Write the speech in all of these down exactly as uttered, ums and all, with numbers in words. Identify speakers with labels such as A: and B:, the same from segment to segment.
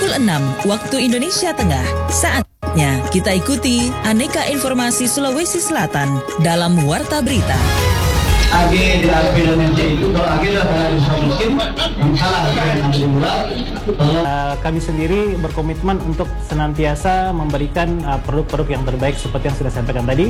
A: pukul enam waktu Indonesia Tengah. Saatnya kita ikuti aneka informasi Sulawesi Selatan dalam Warta Berita.
B: A G di A P dan M C itu kalau A G adalah usaha miskin, yang salah yang ada di luar.
C: Uh, kami sendiri berkomitmen untuk senantiasa memberikan uh, produk-produk yang terbaik seperti yang sudah saya sampaikan tadi.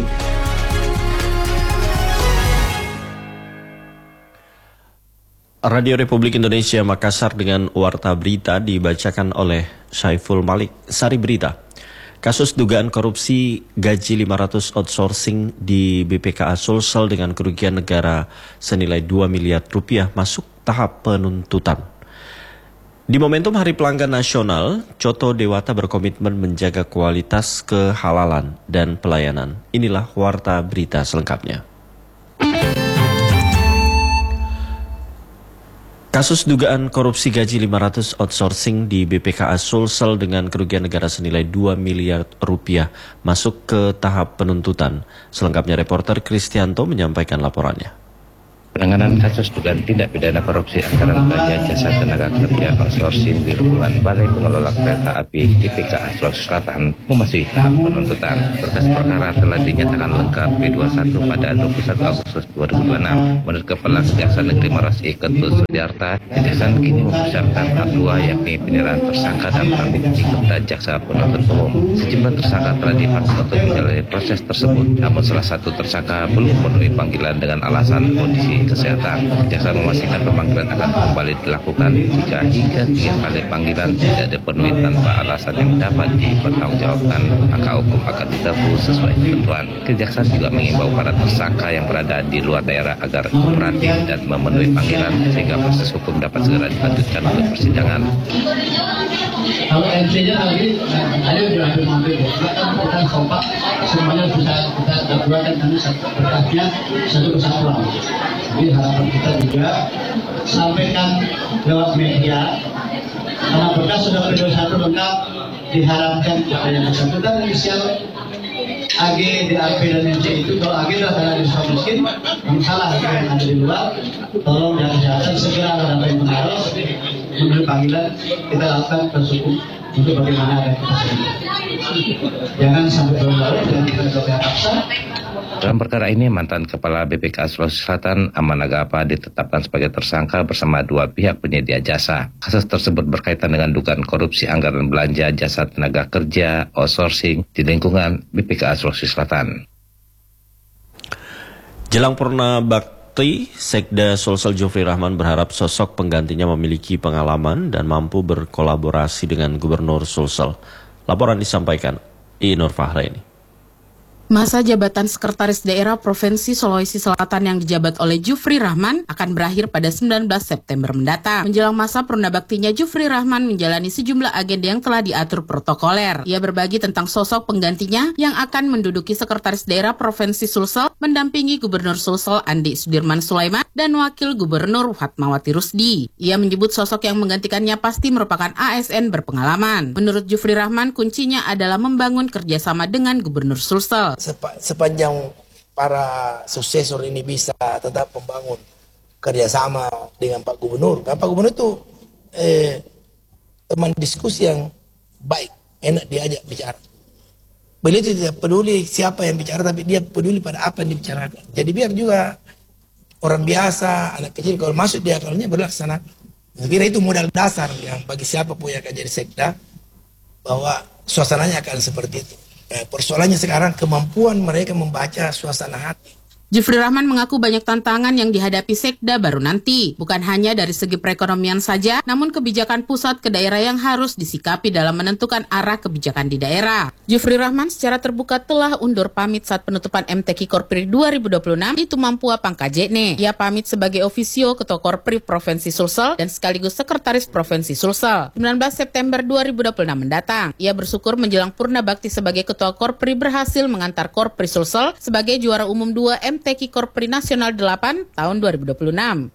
D: Radio Republik Indonesia Makassar dengan Warta Berita dibacakan oleh Saiful Malik. Sari Berita. Kasus dugaan korupsi gaji lima ratus outsourcing di B P K A Sulsel dengan kerugian negara senilai dua miliar rupiah masuk tahap penuntutan. Di momentum Hari Pelanggan Nasional, Coto Dewata berkomitmen menjaga kualitas kehalalan dan pelayanan. Inilah Warta Berita selengkapnya. Kasus dugaan korupsi gaji lima ratus outsourcing di B P K A Sulsel dengan kerugian negara senilai dua miliar rupiah masuk ke tahap penuntutan. Selengkapnya reporter Kristianto menyampaikan laporannya.
E: Penanganan kasus dugaan tindak pidana korupsi anggaran belanja jasa tenaga kerja outsourcing di lingkungan Balai Pengelola Kereta Api di B P K A Sulawesi Selatan memasuki tahap penuntutan. Berkas perkara telah dinyatakan lengkap P dua puluh satu pada dua puluh satu Agustus dua ribu dua puluh enam. Menurut Kepala Kejaksaan Negeri Maros I Ketut Sudiarta, Kejaksaan kini mempersiapkan tahap dua yakni penilaian tersangka dan barang bukti kepada jaksa penuntut umum. Sejumlah tersangka telah dipanggil untuk menjalani proses tersebut, namun salah satu tersangka belum memenuhi panggilan dengan alasan kondisi kesehatan. Kejaksaan memastikan pemanggilan akan kembali dilakukan jika hingga tiga kali panggilan tidak dipenuhi tanpa alasan yang dapat dipertanggungjawabkan, maka hukum akan ditempuh sesuai ketentuan. Kejaksaan juga mengimbau para tersangka yang berada di luar daerah agar kooperatif dan memenuhi panggilan sehingga proses hukum dapat segera dilanjutkan untuk persidangan.
B: Kalau M C-nya tadi, ada sudah hampir-hampir, kita kompak, semuanya bisa kita lakukan karena berkasnya satu kesatuan. Jadi harapan kita juga sampaikan lewat media, karena berkas sudah P dua puluh satu lengkap, diharapkan kepada yang bersangkutan inisial A G di A P dan M C itu, kalau A G adalah karena usaha miskin, yang salah yang ada di luar, tolong dari kesehatan segera ada yang menaruh, menurut panggilan kita lakukan proses hukum untuk bagaimana ada kita sendiri. Jangan sampai berlarut dan kita coba paksa.
E: Dalam perkara ini, mantan Kepala B P K A Sulawesi Selatan, Aman Agapa, ditetapkan sebagai tersangka bersama dua pihak penyedia jasa. Kasus tersebut berkaitan dengan dugaan korupsi anggaran belanja jasa tenaga kerja outsourcing di lingkungan B P K A Sulawesi Selatan.
D: Jelang Purna Bakti, Sekda Sulsel Jufri Rahman berharap sosok penggantinya memiliki pengalaman dan mampu berkolaborasi dengan Gubernur Sulsel. Laporan disampaikan I Nur Fahraini.
F: Masa jabatan Sekretaris Daerah Provinsi Sulawesi Selatan yang dijabat oleh Jufri Rahman akan berakhir pada sembilan belas September mendatang. Menjelang masa purna baktinya, Jufri Rahman menjalani sejumlah agenda yang telah diatur protokoler. Ia berbagi tentang sosok penggantinya yang akan menduduki Sekretaris Daerah Provinsi Sulsel, mendampingi Gubernur Sulsel Andi Sudirman Sulaiman dan Wakil Gubernur Fatmawati Rusdi. Ia menyebut sosok yang menggantikannya pasti merupakan A S N berpengalaman. Menurut Jufri Rahman, kuncinya adalah membangun kerjasama dengan Gubernur Sulsel.
G: Sepanjang para suksesor ini bisa tetap membangun kerjasama dengan Pak Gubernur. Nah, Pak Gubernur itu eh, teman diskusi yang baik, enak diajak bicara. Beliau tidak peduli siapa yang bicara, tapi dia peduli pada apa yang dibicarakan. Jadi biar juga orang biasa, anak kecil kalau masuk di akalnya berlaksana. Saya kira itu modal dasar yang bagi siapapun yang akan jadi sekda, bahwa suasananya akan seperti itu. Eh, persoalannya sekarang kemampuan mereka membaca suasana hati.
F: Jufri Rahman mengaku banyak tantangan yang dihadapi Sekda baru nanti. Bukan hanya dari segi perekonomian saja, namun kebijakan pusat ke daerah yang harus disikapi dalam menentukan arah kebijakan di daerah. Jufri Rahman secara terbuka telah undur pamit saat penutupan M T Q Korpri dua ribu dua puluh enam di Tumampua Pangkajene. Ia pamit sebagai ofisio Ketua Korpri Provinsi Sulsel dan sekaligus Sekretaris Provinsi Sulsel. sembilan belas September dua ribu dua puluh enam mendatang. Ia bersyukur menjelang purna bakti sebagai Ketua Korpri berhasil mengantar Korpri Sulsel sebagai juara umum dua M T Q Korpri Nasional delapan tahun dua ribu dua puluh enam.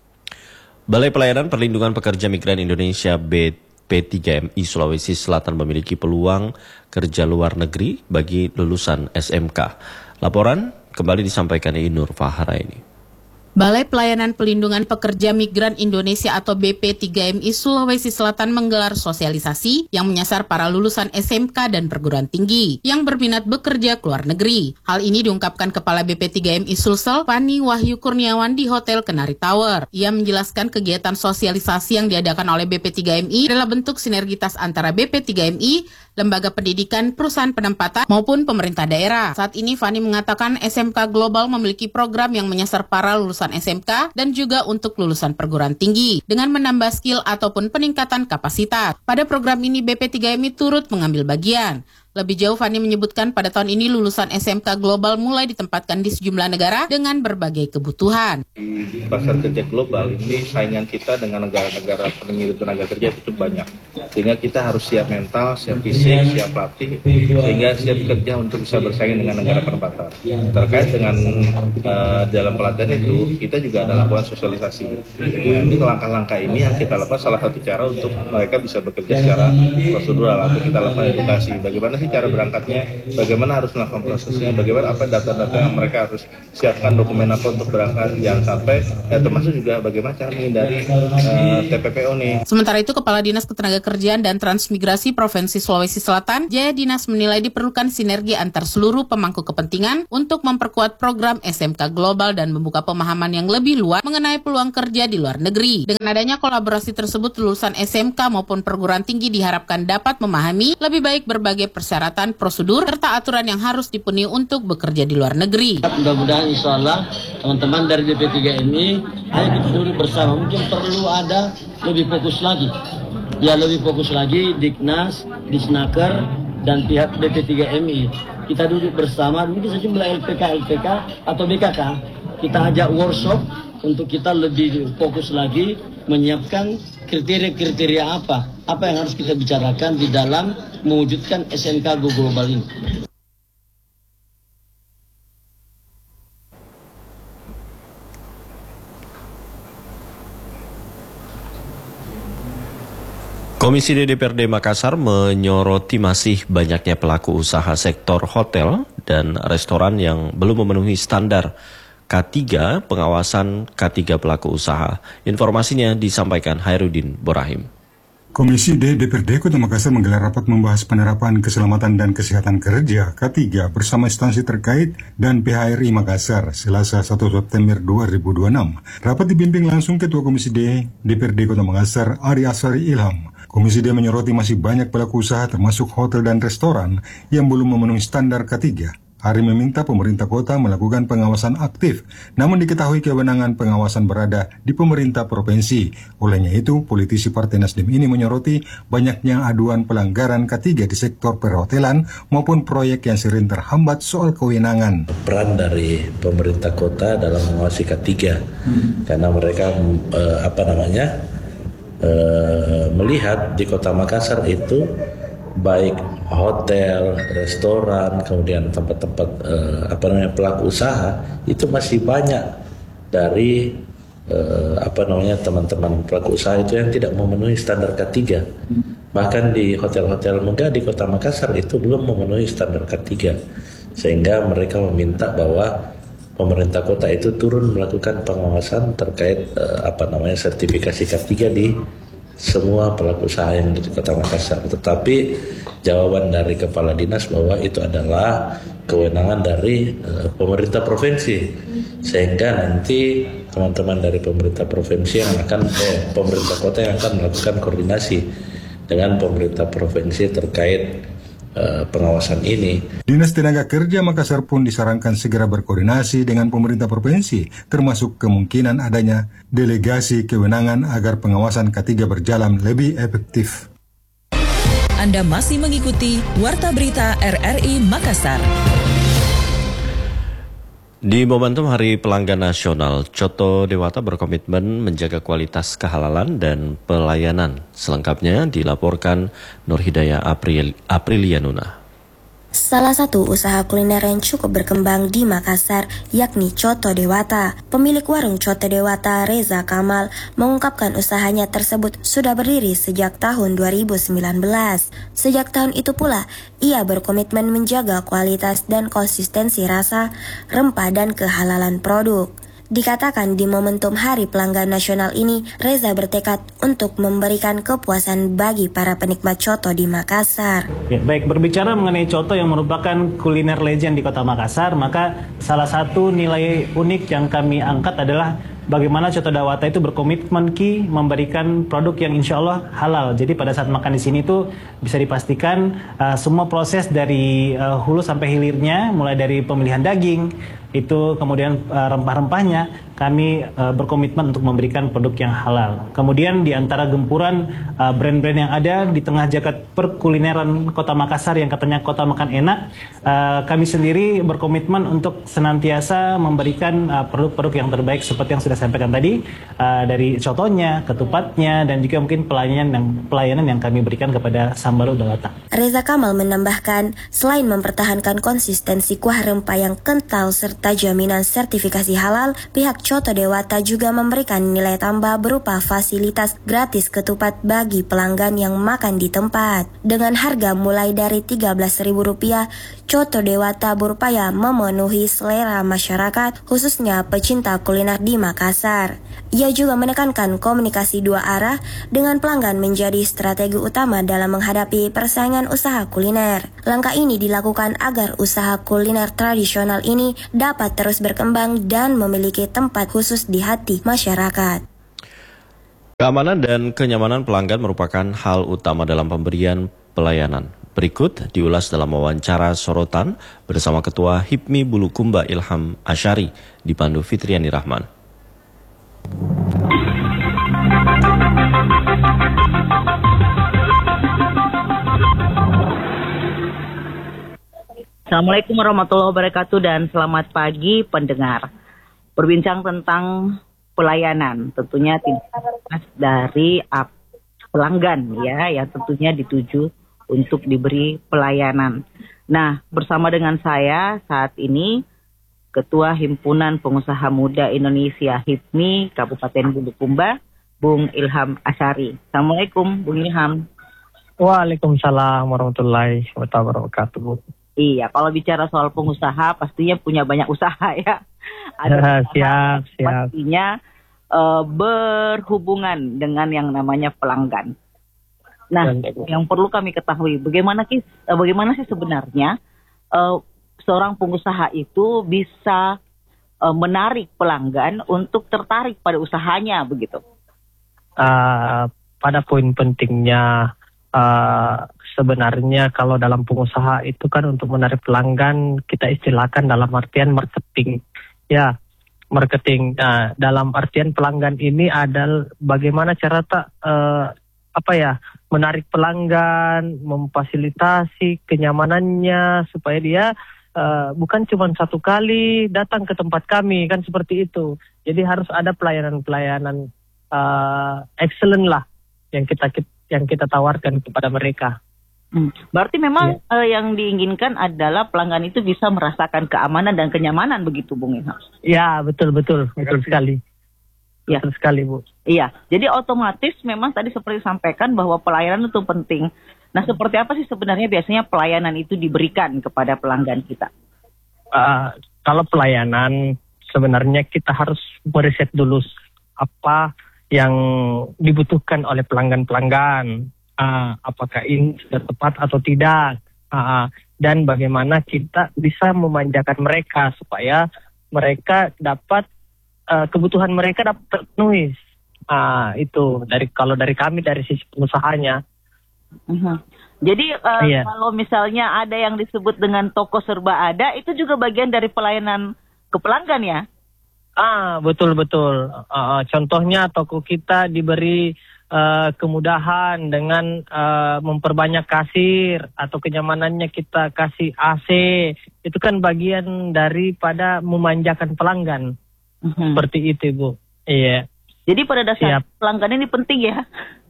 D: Balai Pelayanan Perlindungan Pekerja Migran Indonesia B P tiga M I Sulawesi Selatan memiliki peluang kerja luar negeri bagi lulusan S M K. Laporan kembali disampaikan Nur Fahraini.
F: Balai Pelayanan Pelindungan Pekerja Migran Indonesia atau B P tiga M I Sulawesi Selatan menggelar sosialisasi yang menyasar para lulusan S M K dan perguruan tinggi yang berminat bekerja ke luar negeri. Hal ini diungkapkan Kepala B P tiga M I Sulsel, Fani Wahyu Kurniawan di Hotel Kenari Tower. Ia menjelaskan kegiatan sosialisasi yang diadakan oleh B P tiga M I adalah bentuk sinergitas antara B P tiga M I, lembaga pendidikan, perusahaan penempatan, maupun pemerintah daerah. Saat ini Fani mengatakan S M K Global memiliki program yang menyasar para lulusan S M K dan juga untuk lulusan perguruan tinggi dengan menambah skill ataupun peningkatan kapasitas. Pada program ini B P tiga M I turut mengambil bagian. Lebih jauh, Fani menyebutkan pada tahun ini lulusan S M K Global mulai ditempatkan di sejumlah negara dengan berbagai kebutuhan.
H: Di pasar kerja global ini saingan kita dengan negara-negara pengirim tenaga kerja itu banyak. Sehingga kita harus siap mental, siap fisik, siap latih, sehingga siap kerja untuk bisa bersaing dengan negara penempatan. Terkait dengan uh, dalam pelatihan itu, kita juga ada lakukan sosialisasi. Jadi langkah-langkah ini yang kita lakukan salah satu cara untuk mereka bisa bekerja secara prosedural atau kita lakukan edukasi. Bagaimana cara berangkatnya, bagaimana harus melakukan prosesnya, bagaimana apa data-data yang mereka harus siapkan, dokumen apa untuk berangkat, jangan sampai, ya, termasuk juga bagaimana cara menghindari uh, T P P O nih.
F: Sementara itu, Kepala Dinas Ketenagakerjaan dan Transmigrasi Provinsi Sulawesi Selatan, Jaya Dinas menilai diperlukan sinergi antar seluruh pemangku kepentingan untuk memperkuat program S M K Global dan membuka pemahaman yang lebih luas mengenai peluang kerja di luar negeri. Dengan adanya kolaborasi tersebut, lulusan S M K maupun perguruan tinggi diharapkan dapat memahami lebih baik berbagai persyaratan persyaratan, prosedur, serta aturan yang harus dipenuhi untuk bekerja di luar negeri.
I: Mudah-mudahan insya Allah teman-teman dari B P tiga M I, ayo kita duduk bersama. Mungkin perlu ada lebih fokus lagi. Ya lebih fokus lagi Diknas, Disnaker, dan pihak B P tiga M I. Kita duduk bersama, mungkin sejumlah L P K L P K atau B K K. Kita ajak workshop untuk kita lebih fokus lagi menyiapkan kriteria-kriteria apa, apa yang harus kita bicarakan di dalam mewujudkan S M K Go Global ini.
D: Komisi D D P R D Makassar menyoroti masih banyaknya pelaku usaha sektor hotel dan restoran yang belum memenuhi standar K tiga, pengawasan K tiga pelaku usaha. Informasinya disampaikan Hairudin Borahim.
J: Komisi D D P R D Kota Makassar menggelar rapat membahas penerapan keselamatan dan kesehatan kerja K tiga bersama instansi terkait dan P H R I Makassar Selasa satu September dua ribu dua puluh enam. Rapat dipimpin langsung Ketua Komisi D D P R D Kota Makassar Ari Asari Ilham. Komisi D menyoroti masih banyak pelaku usaha termasuk hotel dan restoran yang belum memenuhi standar K tiga. Ari meminta pemerintah kota melakukan pengawasan aktif, namun diketahui kewenangan pengawasan berada di pemerintah provinsi. Olehnya itu, politisi Partai Nasdem ini menyoroti banyaknya aduan pelanggaran K tiga di sektor perhotelan maupun proyek yang sering terhambat soal kewenangan.
K: Peran dari pemerintah kota dalam mengawasi K tiga, hmm. karena mereka eh, apa namanya eh, melihat di Kota Makassar itu baik hotel, restoran, kemudian tempat-tempat eh, apa namanya pelaku usaha itu masih banyak dari eh, apa namanya teman-teman pelaku usaha itu yang tidak memenuhi standar K tiga. Bahkan di hotel-hotel megah di Kota Makassar itu belum memenuhi standar K tiga, sehingga mereka meminta bahwa pemerintah kota itu turun melakukan pengawasan terkait eh, apa namanya sertifikasi K tiga di semua pelaku usaha yang di Kota Makassar. Tetapi jawaban dari Kepala Dinas bahwa itu adalah kewenangan dari uh, pemerintah provinsi, sehingga nanti teman-teman dari pemerintah provinsi yang akan eh, pemerintah kota yang akan melakukan koordinasi dengan pemerintah provinsi terkait uh, pengawasan ini.
J: Dinas Tenaga Kerja Makassar pun disarankan segera berkoordinasi dengan pemerintah provinsi, termasuk kemungkinan adanya delegasi kewenangan agar pengawasan K tiga berjalan lebih efektif.
A: Anda masih mengikuti Warta Berita R R I Makassar.
D: Di momentum Hari Pelanggan Nasional, Coto Dewata berkomitmen menjaga kualitas kehalalan dan pelayanan. Selengkapnya dilaporkan Nur Hidayah April, Aprilianuna.
L: Salah satu usaha kuliner yang cukup berkembang di Makassar yakni Coto Dewata. Pemilik warung Coto Dewata, Reza Kamal, mengungkapkan usahanya tersebut sudah berdiri sejak tahun dua ribu sembilan belas. Sejak tahun itu pula, ia berkomitmen menjaga kualitas dan konsistensi rasa, rempah dan kehalalan produk. Dikatakan di momentum Hari Pelanggan Nasional ini, Reza bertekad untuk memberikan kepuasan bagi para penikmat coto di Makassar.
C: Ya, baik, berbicara mengenai coto yang merupakan kuliner legend di Kota Makassar, maka salah satu nilai unik yang kami angkat adalah bagaimana Coto Dewata itu berkomitmen Ki memberikan produk yang insya Allah halal. Jadi pada saat makan di sini itu bisa dipastikan uh, semua proses dari uh, hulu sampai hilirnya, mulai dari pemilihan daging, itu kemudian uh, rempah-rempahnya, kami uh, berkomitmen untuk memberikan produk yang halal. Kemudian di antara gempuran uh, brand-brand yang ada di tengah jagat perkulineran Kota Makassar yang katanya kota makan enak, uh, kami sendiri berkomitmen untuk senantiasa memberikan uh, produk-produk yang terbaik seperti yang sudah saya sampaikan tadi, uh, dari cotonya, ketupatnya, dan juga mungkin pelayanan yang pelayanan yang kami berikan kepada Sambal Dewata.
L: Reza Kamal menambahkan, selain mempertahankan konsistensi kuah rempah yang kental serta jaminan sertifikasi halal, pihak Coto Dewata juga memberikan nilai tambah berupa fasilitas gratis ketupat bagi pelanggan yang makan di tempat. Dengan harga mulai dari tiga belas ribu rupiah, Coto Dewata berupaya memenuhi selera masyarakat, khususnya pecinta kuliner di Makassar. Ia juga menekankan komunikasi dua arah dengan pelanggan menjadi strategi utama dalam menghadapi persaingan usaha kuliner. Langkah ini dilakukan agar usaha kuliner tradisional ini dapat terus berkembang dan memiliki tempat khusus di hati masyarakat.
D: Keamanan dan kenyamanan pelanggan merupakan hal utama dalam pemberian pelayanan. Berikut diulas dalam wawancara sorotan bersama Ketua Hipmi Bulukumba Ilham Asyari dipandu Fitriani Rahman.
M: Assalamualaikum warahmatullahi wabarakatuh dan selamat pagi pendengar. Berbincang tentang pelayanan, tentunya tidak lepas dari pelanggan ya, yang tentunya dituju untuk diberi pelayanan. Nah, bersama dengan saya saat ini Ketua Himpunan Pengusaha Muda Indonesia Hipmi Kabupaten Bulukumba, Bung Ilham Asyari. Assalamualaikum, Bung Ilham.
N: Waalaikumsalam warahmatullahi wabarakatuh.
M: Iya, kalau bicara soal pengusaha pastinya punya banyak usaha ya. Ada
N: siap, siap.
M: Pastinya uh, berhubungan dengan yang namanya pelanggan. Nah, yang perlu kami ketahui, bagaimana sih, uh, bagaimana sih sebenarnya uh, seorang pengusaha itu bisa uh, menarik pelanggan untuk tertarik pada usahanya begitu?
N: Uh, pada poin pentingnya. Uh, sebenarnya kalau dalam pengusaha itu kan untuk menarik pelanggan kita istilahkan dalam artian marketing ya marketing. Nah, dalam artian pelanggan ini adalah bagaimana cara tak uh, apa ya menarik pelanggan, memfasilitasi kenyamanannya supaya dia uh, bukan cuma satu kali datang ke tempat kami kan seperti itu. Jadi harus ada pelayanan-pelayanan uh, excellent lah yang kita yang kita tawarkan kepada mereka.
M: Hmm. Berarti memang ya. uh, yang diinginkan adalah pelanggan itu bisa merasakan keamanan dan kenyamanan begitu, Bung Ilham?
N: Ya, betul betul, betul sekali.
M: Ya.
N: Betul sekali, Bu.
M: Iya, jadi otomatis memang tadi seperti disampaikan bahwa pelayanan itu penting. Nah, seperti apa sih sebenarnya biasanya pelayanan itu diberikan kepada pelanggan kita?
N: Uh, kalau pelayanan sebenarnya kita harus meriset dulu apa yang dibutuhkan oleh pelanggan-pelanggan, uh, apakah ini sudah tepat atau tidak, uh, dan bagaimana kita bisa memanjakan mereka supaya mereka dapat uh, kebutuhan mereka dapat terpenuhi. Uh, itu dari kalau dari kami dari sisi pengusahanya.
M: Uh-huh. Jadi uh,
N: iya.
M: Kalau misalnya ada yang disebut dengan toko serba ada, itu juga bagian dari pelayanan ke pelanggan ya?
N: Ah, betul-betul. Uh, contohnya toko kita diberi uh, kemudahan dengan uh, memperbanyak kasir atau kenyamanannya kita kasih A C. Itu kan bagian daripada memanjakan pelanggan. Uh-huh. Seperti itu, Bu. Iya.
M: Jadi pada dasarnya
N: Siap.
M: pelanggan ini penting ya?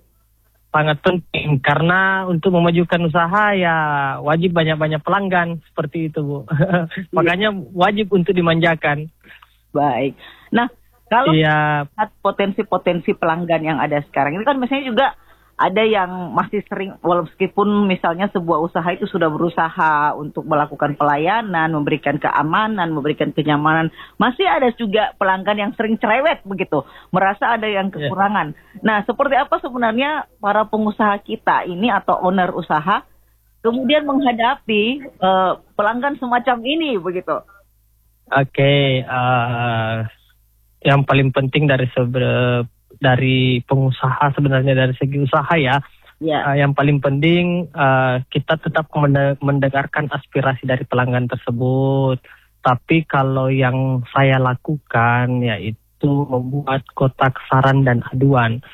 N: Sangat penting karena untuk memajukan usaha ya wajib banyak-banyak pelanggan. Seperti itu, Bu. Makanya wajib untuk dimanjakan.
M: Baik. Nah, kalau
N: iya.
M: lihat potensi-potensi pelanggan yang ada sekarang ini kan biasanya juga ada yang masih sering, walaupun misalnya sebuah usaha itu sudah berusaha untuk melakukan pelayanan, memberikan keamanan, memberikan kenyamanan, masih ada juga pelanggan yang sering cerewet begitu, merasa ada yang kekurangan. Yeah. Nah, seperti apa sebenarnya para pengusaha kita ini atau owner usaha kemudian menghadapi uh, pelanggan semacam ini begitu?
N: Oke, okay, uh, yang paling penting dari seber, dari pengusaha sebenarnya dari segi usaha ya, yeah. uh, yang paling penting uh, kita tetap mendengarkan aspirasi dari pelanggan tersebut. Tapi kalau yang saya lakukan yaitu membuat kotak saran dan aduan,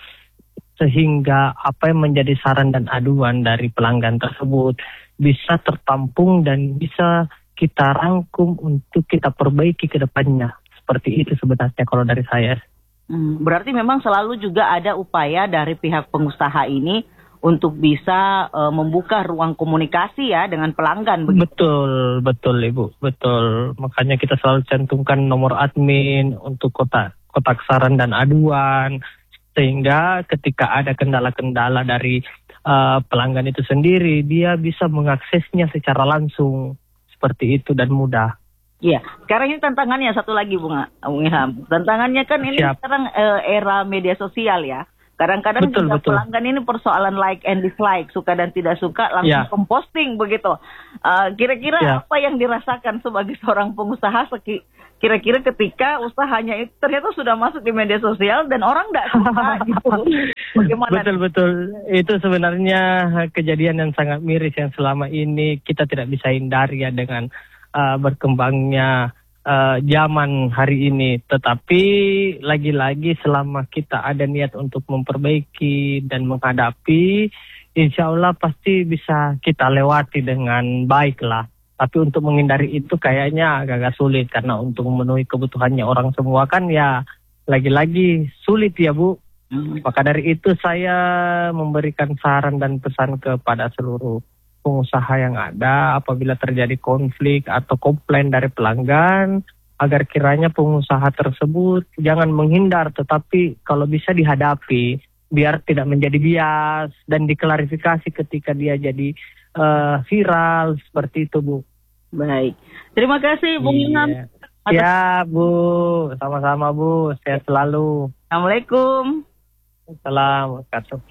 N: sehingga apa yang menjadi saran dan aduan dari pelanggan tersebut bisa tertampung dan bisa kita rangkum untuk kita perbaiki ke depannya. Seperti itu sebenarnya kalau dari saya.
M: Hmm, berarti memang selalu juga ada upaya dari pihak pengusaha ini untuk bisa uh, membuka ruang komunikasi ya dengan pelanggan. Begitu?
N: Betul, betul Ibu, betul. Makanya kita selalu cantumkan nomor admin untuk kotak, kotak saran dan aduan. Sehingga ketika ada kendala-kendala dari uh, pelanggan itu sendiri, dia bisa mengaksesnya secara langsung. Seperti itu dan mudah.
M: Iya, sekarang ini tantangannya satu lagi Bung Ilham. Tantangannya kan ini Siap. sekarang uh, era media sosial ya. Kadang-kadang betul, juga betul. pelanggan ini persoalan like and dislike, suka dan tidak suka langsung ya. Memposting begitu. Uh, kira-kira ya. apa yang dirasakan sebagai seorang pengusaha seki, kira-kira ketika usahanya itu ternyata sudah masuk di media sosial dan orang tidak suka gitu. Bagaimana?
N: Betul-betul. Itu sebenarnya kejadian yang sangat miris yang selama ini kita tidak bisa hindari ya dengan uh, berkembangnya Uh, zaman hari ini, tetapi lagi-lagi selama kita ada niat untuk memperbaiki dan menghadapi, insya Allah pasti bisa kita lewati dengan baik lah. Tapi untuk menghindari itu kayaknya agak sulit, karena untuk memenuhi kebutuhannya orang semua kan ya lagi-lagi sulit ya Bu. Hmm. Maka dari itu saya memberikan saran dan pesan kepada seluruh pengusaha yang ada apabila terjadi konflik atau komplain dari pelanggan, agar kiranya pengusaha tersebut jangan menghindar, tetapi kalau bisa dihadapi biar tidak menjadi bias dan diklarifikasi ketika dia jadi uh, viral seperti itu Bu. Baik, terima kasih Bung Ilham. Ya Bu, sama-sama Bu, sehat selalu.
M: Assalamualaikum.
N: Assalamualaikum.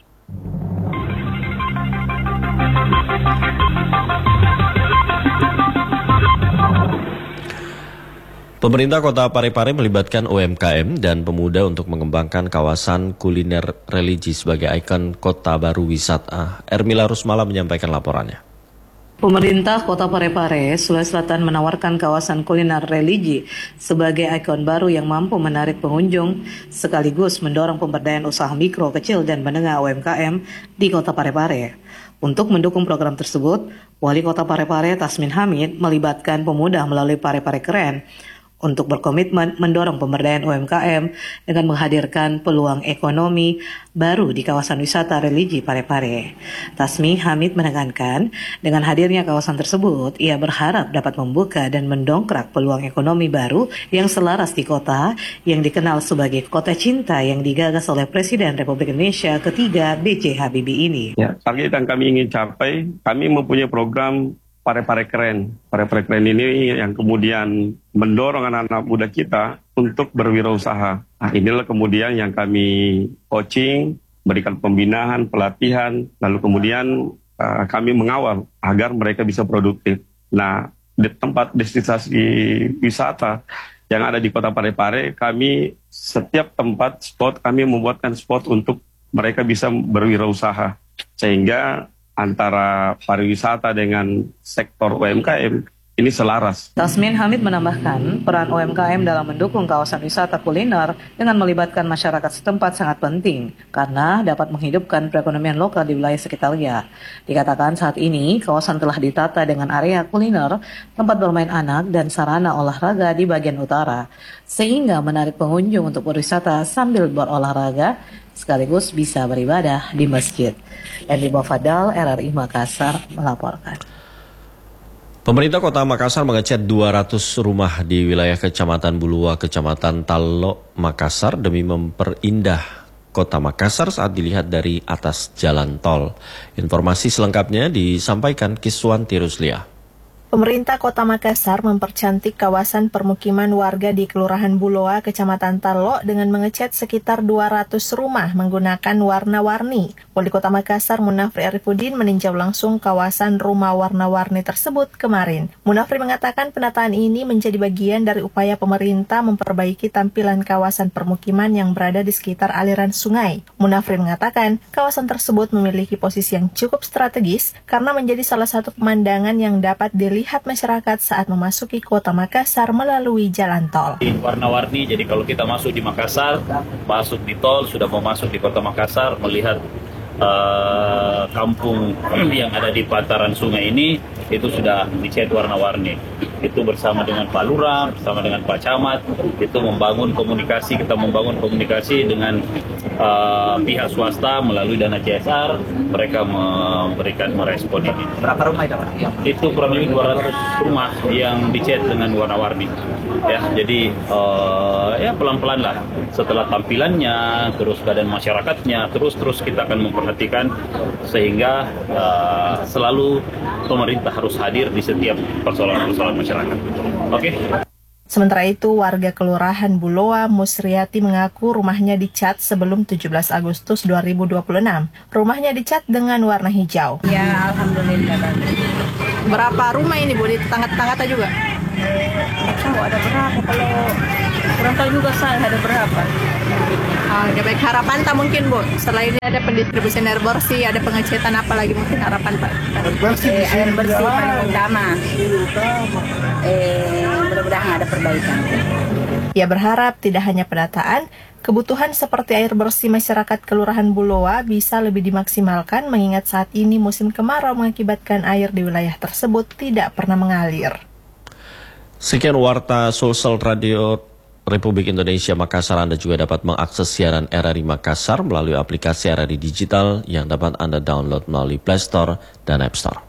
D: Pemerintah Kota Parepare melibatkan U M K M dan pemuda untuk mengembangkan kawasan kuliner religi sebagai ikon kota baru wisata. Ermila Rusmala menyampaikan laporannya.
O: Pemerintah Kota Parepare, Sulawesi Selatan menawarkan kawasan kuliner religi sebagai ikon baru yang mampu menarik pengunjung, sekaligus mendorong pemberdayaan usaha mikro, kecil, dan menengah U M K M di Kota Parepare. Untuk mendukung program tersebut, Wali Kota Parepare Tasmin Hamid melibatkan pemuda melalui Parepare Keren untuk berkomitmen mendorong pemberdayaan U M K M dengan menghadirkan peluang ekonomi baru di kawasan wisata religi Parepare. Tasmi Hamid menekankan, dengan hadirnya kawasan tersebut, ia berharap dapat membuka dan mendongkrak peluang ekonomi baru yang selaras di kota yang dikenal sebagai kota cinta yang digagas oleh Presiden Republik Indonesia ketiga B J Habibie ini.
P: Ya, target yang kami ingin capai, kami mempunyai program Parepare Keren. Parepare Keren ini yang kemudian mendorong anak-anak muda kita untuk berwirausaha. Nah, inilah kemudian yang kami coaching, berikan pembinaan, pelatihan, lalu kemudian uh, kami mengawal agar mereka bisa produktif. Nah, di tempat destinasi wisata yang ada di Kota Parepare, kami setiap tempat spot kami membuatkan spot untuk mereka bisa berwirausaha, sehingga antara pariwisata dengan sektor U M K M ini selaras.
O: Tasmin Hamid menambahkan, peran U M K M dalam mendukung kawasan wisata kuliner dengan melibatkan masyarakat setempat sangat penting karena dapat menghidupkan perekonomian lokal di wilayah sekitarnya. Dikatakan saat ini kawasan telah ditata dengan area kuliner, tempat bermain anak dan sarana olahraga di bagian utara, sehingga menarik pengunjung untuk berwisata sambil berolahraga sekaligus bisa beribadah di masjid. Endi Bafadal, R R I Makassar melaporkan.
D: Pemerintah Kota Makassar mengecat dua ratus rumah di wilayah Kecamatan Bulua, Kecamatan Tallo, Makassar demi memperindah Kota Makassar saat dilihat dari atas jalan tol. Informasi selengkapnya disampaikan Kiswanti Ruslia.
Q: Pemerintah Kota Makassar mempercantik kawasan permukiman warga di Kelurahan Buloa, Kecamatan Tallo dengan mengecat sekitar dua ratus rumah menggunakan warna-warni. Wali Kota Makassar Munafri Arifudin meninjau langsung kawasan rumah warna-warni tersebut kemarin. Munafri mengatakan penataan ini menjadi bagian dari upaya pemerintah memperbaiki tampilan kawasan permukiman yang berada di sekitar aliran sungai. Munafri mengatakan kawasan tersebut memiliki posisi yang cukup strategis karena menjadi salah satu pemandangan yang dapat dilihat lihat masyarakat saat memasuki Kota Makassar melalui jalan tol.
R: Warna-warni, jadi kalau kita masuk di Makassar, masuk di tol, sudah mau masuk di Kota Makassar, melihat uh, kampung yang ada di pantaran sungai ini, itu sudah dicat warna-warni. Itu bersama dengan Pak Lurah, bersama dengan Pak Camat, itu membangun komunikasi, kita membangun komunikasi dengan uh, pihak swasta melalui dana C S R, mereka memberikan merespon ini. Berapa rumah itu? Itu kurang lebih dua ratus rumah yang dicat dengan warna-warni. Ya, jadi uh, ya pelan-pelan lah. Setelah tampilannya, terus keadaan masyarakatnya, terus-terus kita akan memperhatikan sehingga uh, selalu pemerintah harus hadir di setiap persoalan-persoalan masyarakat. Oke. Okay?
Q: Sementara itu, warga Kelurahan Buloa, Musriati mengaku rumahnya dicat sebelum tujuh belas Agustus dua ribu dua puluh enam. Rumahnya dicat dengan warna hijau.
S: Ya, alhamdulillah.
Q: Berapa rumah ini, Bu? Di tetangga-tetangga juga?
S: Tahu ada berapa, kalau kurang tahu juga saya ada berapa.
Q: Oh, ya baik, harapan tak mungkin, Bu? Setelah ini ada pendistribusian air bersih, ada pengecetan, apa lagi mungkin harapan, Pak?
S: Eh, air bersih paling utama. Eh, mudah-mudahan ada perbaikan.
Q: Ia berharap tidak hanya pendataan, kebutuhan seperti air bersih masyarakat Kelurahan Buloa bisa lebih dimaksimalkan mengingat saat ini musim kemarau mengakibatkan air di wilayah tersebut tidak pernah mengalir.
D: Sekian Warta Sulsel Radio Republik Indonesia Makassar. Anda juga dapat mengakses siaran R R I Makassar melalui aplikasi R R I Digital yang dapat Anda download melalui Play Store dan App Store.